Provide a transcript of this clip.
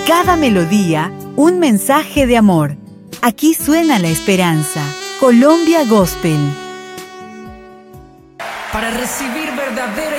Cada melodía, un mensaje de amor. Aquí suena la esperanza. Colombia Gospel. Para recibir verdadera